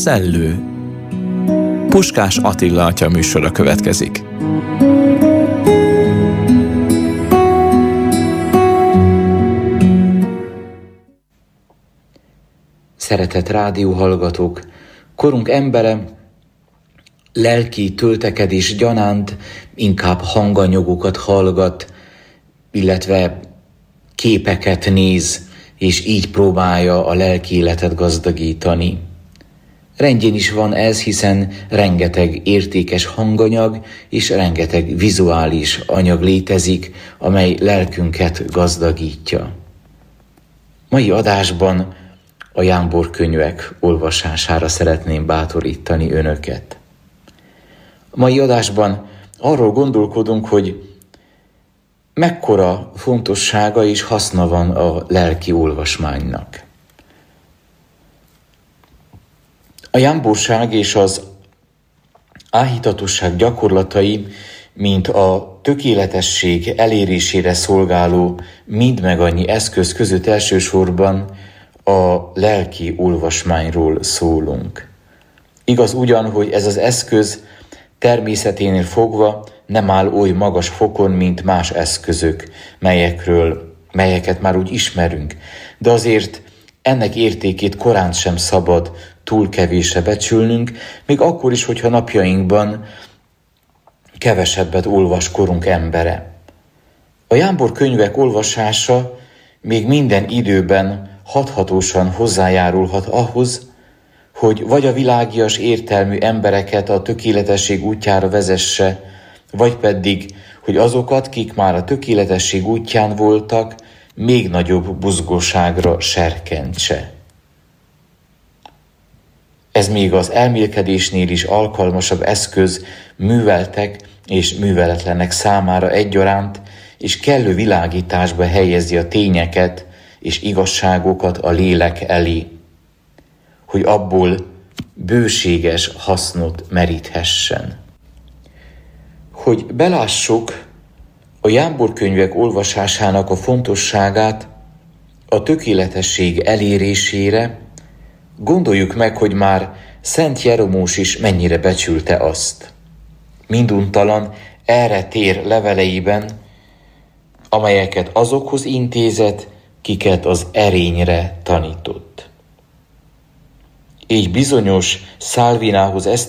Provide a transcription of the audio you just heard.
Szellő. Puskás Attila atya műsora következik. Szeretett rádióhallgatók, korunk embere lelki töltekedés gyanánt inkább hanganyagokat hallgat, illetve képeket néz, és így próbálja a lelki életet gazdagítani. Rendjén is van ez, hiszen rengeteg értékes hanganyag és rengeteg vizuális anyag létezik, amely lelkünket gazdagítja. Mai adásban a Jámbor könyvek olvasására szeretném bátorítani önöket. A mai adásban arról gondolkodunk, hogy mekkora fontossága és haszna van a lelki olvasmánynak. A jámborság és az áhítatosság gyakorlatai, mint a tökéletesség elérésére szolgáló mindmegannyi eszköz között elsősorban a lelki olvasmányról szólunk. Igaz ugyan, hogy ez az eszköz természeténél fogva nem áll oly magas fokon, mint más eszközök, melyeket már úgy ismerünk, de azért ennek értékét korán sem szabad túl kevésre becsülnünk, még akkor is, hogyha napjainkban kevesebbet olvas korunk embere. A Jámbor könyvek olvasása még minden időben hathatósan hozzájárulhat ahhoz, hogy vagy a világias értelmű embereket a tökéletesség útjára vezesse, vagy pedig, hogy azokat, kik már a tökéletesség útján voltak, még nagyobb buzgóságra serkentse. Ez még az elmélkedésnél is alkalmasabb eszköz műveltek és műveletlenek számára egyaránt, és kellő világításba helyezi a tényeket és igazságokat a lélek elé, hogy abból bőséges hasznot meríthessen. Hogy belássuk a Jámbor könyvek olvasásának a fontosságát a tökéletesség elérésére, gondoljuk meg, hogy már Szent Jeromós is mennyire becsülte azt. Minduntalan erre tér leveleiben, amelyeket azokhoz intézett, kiket az erényre tanított. Így bizonyos Szálvinához ezt